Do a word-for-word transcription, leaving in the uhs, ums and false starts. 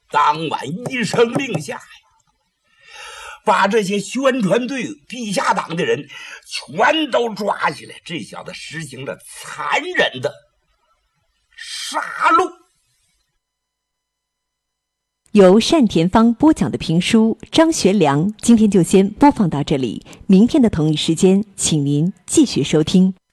当晚一声令下呀，把这些宣传队、地下党的人全都抓起来。这小子实行了残忍的杀戮。 由单田芳播讲的评书《张学良》，今天就先播放到这里。明天的同一时间，请您继续收听。